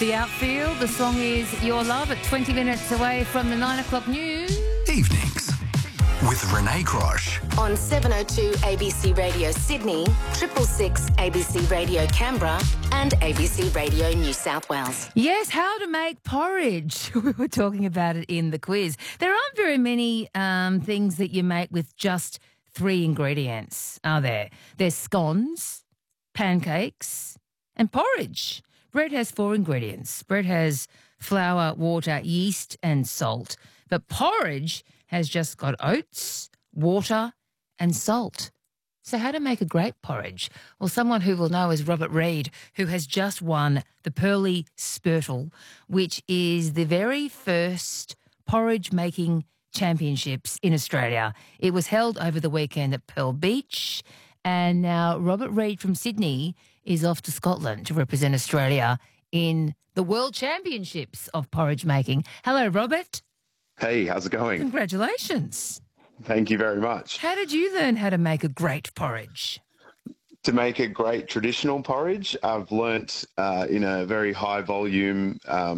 The Outfield, the song is Your Love at 20 minutes away from the 9 o'clock news. Evenings with Renee Grosh. On 702 ABC Radio Sydney, 666 ABC Radio Canberra and ABC Radio New South Wales. Yes, how to make porridge. We were talking about it in the quiz. There aren't very many things that you make with just 3 ingredients, are there? There's scones, pancakes and porridge. Bread has 4 ingredients. Bread has flour, water, yeast and salt. But porridge has just got oats, water and salt. So how to make a great porridge? Well, someone who will know is Robert Reid, who has just won the Pearly Spurtle, which is the very first porridge-making championships in Australia. It was held over the weekend at Pearl Beach. And now Robert Reid from Sydney is off to Scotland to represent Australia in the World Championships of porridge making. Hello, Robert. Hey, how's it going? Congratulations. Thank you very much. How did you learn how to make a great porridge? To make a great traditional porridge, I've learnt in a very high volume,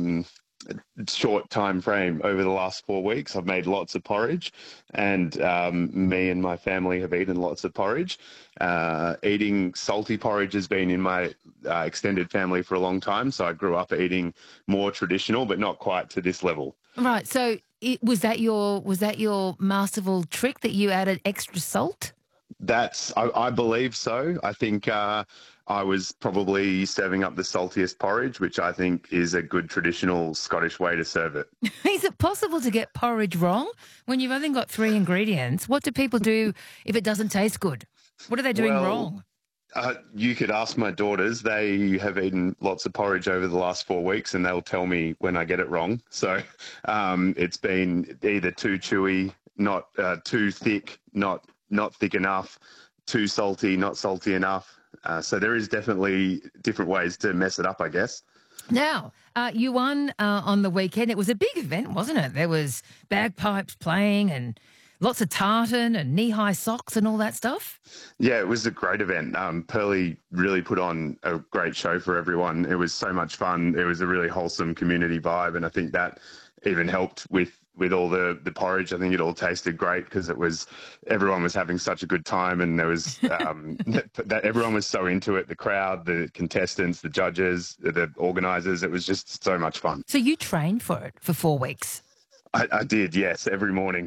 short time frame over the last 4 weeks. I've made lots of porridge, and me and my family have eaten lots of porridge. Eating salty porridge has been in my extended family for a long time, so I grew up eating more traditional, but not quite to this level. Right. So was that your masterful trick that you added extra salt? I believe so. I think I was probably serving up the saltiest porridge, which I think is a good traditional Scottish way to serve it. Is it possible to get porridge wrong when you've only got 3 ingredients? What do people do if it doesn't taste good? What are they doing wrong? You could ask my daughters. They have eaten lots of porridge over the last 4 weeks, and they'll tell me when I get it wrong. So it's been either too chewy, not too thick, not thick enough, too salty, not salty enough. So there is definitely different ways to mess it up, I guess. Now, you won on the weekend. It was a big event, wasn't it? There was bagpipes playing and lots of tartan and knee-high socks and all that stuff. Yeah, it was a great event. Pearly really put on a great show for everyone. It was so much fun. It was a really wholesome community vibe, and I think that even helped with all the porridge. I think it all tasted great because everyone was having such a good time, and there was that everyone was so into it. The crowd, the contestants, the judges, the organisers. It was just so much fun. So you trained for it for 4 weeks. I did, yes, every morning.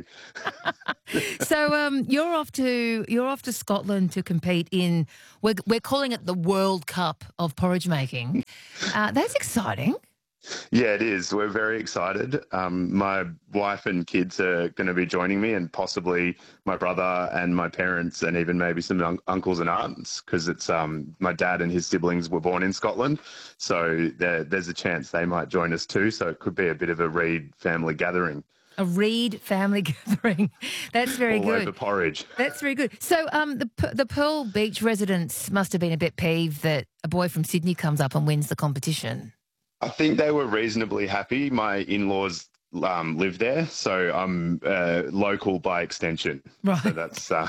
So you're off to Scotland to compete in. We're calling it the World Cup of porridge making. That's exciting. Yeah, it is. We're very excited. My wife and kids are going to be joining me, and possibly my brother and my parents, and even maybe some uncles and aunts, because it's my dad and his siblings were born in Scotland, so there's a chance they might join us too. So it could be a bit of a Reid family gathering. A Reid family gathering. That's very good. All over porridge. That's very good. So the Pearl Beach residents must have been a bit peeved that a boy from Sydney comes up and wins the competition. I think they were reasonably happy. My in-laws live there, so I'm local by extension. Right. So that's. I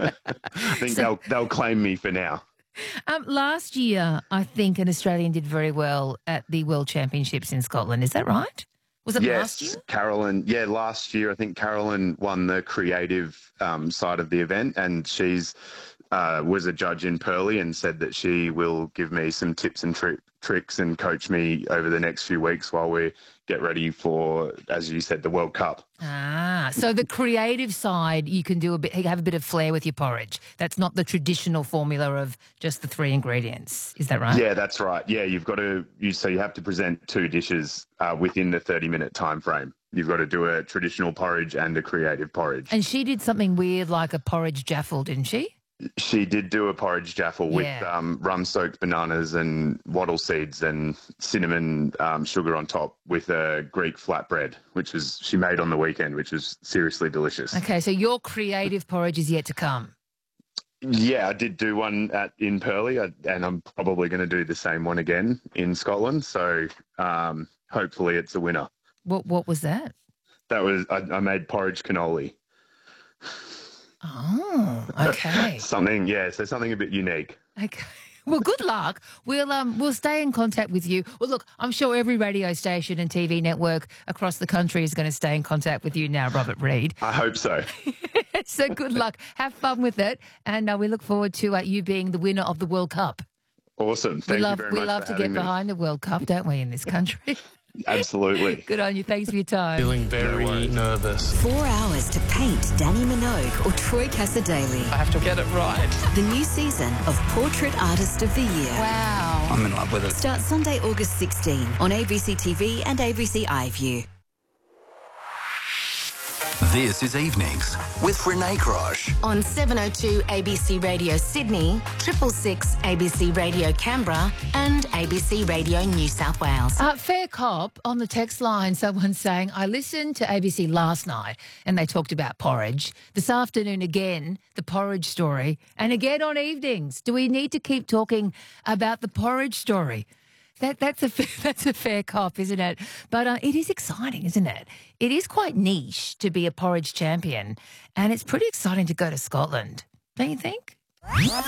think they'll claim me for now. Last year, I think an Australian did very well at the World Championships in Scotland. Is that right? Was it last year? Yes, Carolyn. Yeah, last year I think Carolyn won the creative side of the event, and she's was a judge in Pearly and said that she will give me some tips and tricks and coach me over the next few weeks while we get ready for, as you said, the World Cup. So the creative side, you can have a bit of flair with your porridge. That's not the traditional formula of just the 3 ingredients. Is that right? Yeah, that's right. Yeah, you have to present 2 dishes within the 30-minute time frame. You've got to do a traditional porridge and a creative porridge. And she did something weird like a porridge jaffle, didn't she? She did do a porridge jaffle with rum-soaked bananas and wattle seeds and cinnamon sugar on top with a Greek flatbread, which she made on the weekend, which was seriously delicious. Okay, so your creative porridge is yet to come. Yeah, I did do one in Pearly, and I'm probably going to do the same one again in Scotland. So hopefully it's a winner. What was that? That was I made porridge cannoli. Oh, okay. Something a bit unique. Okay. Well, good luck. We'll stay in contact with you. Well, look, I'm sure every radio station and TV network across the country is going to stay in contact with you now, Robert Reid. I hope so. So good luck. Have fun with it. And we look forward to you being the winner of the World Cup. Awesome. Thank you very much. We love to get behind the World Cup, don't we, in this country? Absolutely. Good on you. Thanks for your time. Feeling very nervous. 4 hours to paint Danny Minogue or Troy Cassadaly. I have to get it right. The new season of Portrait Artist of the Year. Wow. I'm in love with it. Starts Sunday, August 16 on ABC TV and ABC iView. This is Evenings with Renee Grosh. On 702 ABC Radio Sydney, 666 ABC Radio Canberra, and ABC Radio New South Wales. Fair cop on the text line, someone saying, I listened to ABC last night and they talked about porridge. This afternoon again, the porridge story. And again on evenings. Do we need to keep talking about the porridge story? That's a fair cop, isn't it? But it is exciting, isn't it? It is quite niche to be a porridge champion, and it's pretty exciting to go to Scotland, don't you think?